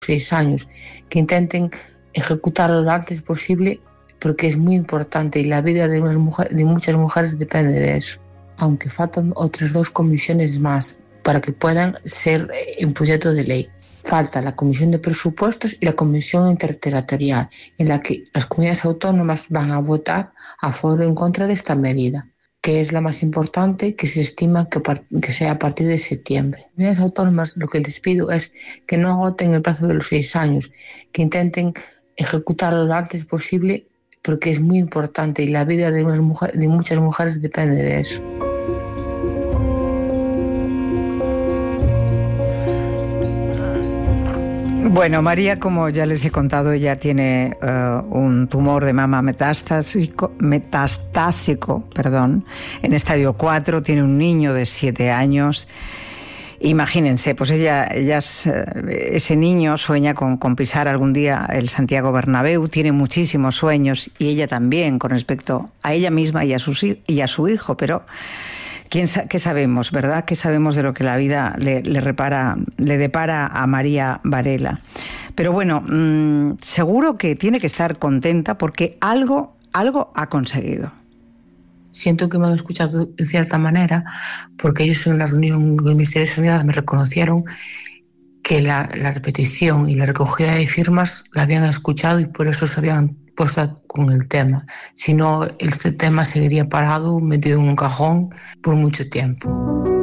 6 años, que intenten ejecutarlo lo antes posible porque es muy importante y la vida de muchas mujeres depende de eso. Aunque faltan otras 2 comisiones más para que puedan ser un proyecto de ley. Falta la Comisión de Presupuestos y la Comisión Interterritorial, en la que las comunidades autónomas van a votar a favor o en contra de esta medida, que es la más importante, que se estima que sea a partir de septiembre. Las comunidades autónomas, lo que les pido es que no agoten el plazo de los 6 años, que intenten ejecutarlo lo antes posible porque es muy importante y la vida de muchas mujeres depende de eso. Bueno, María, como ya les he contado, ella tiene un tumor de mama metastásico, en estadio 4, tiene un niño de 7 años. Imagínense, pues ese niño sueña con pisar algún día el Santiago Bernabéu, tiene muchísimos sueños, y ella también, con respecto a ella misma y a su hijo, pero ¿qué sabemos, verdad? ¿Qué sabemos de lo que la vida le depara a María Varela? Pero bueno, seguro que tiene que estar contenta porque algo ha conseguido. Siento que me han escuchado de cierta manera, porque ellos en la reunión del Ministerio de Sanidad me reconocieron que la repetición y la recogida de firmas la habían escuchado y por eso se habían puesto con el tema. Si no, este tema seguiría parado, metido en un cajón por mucho tiempo.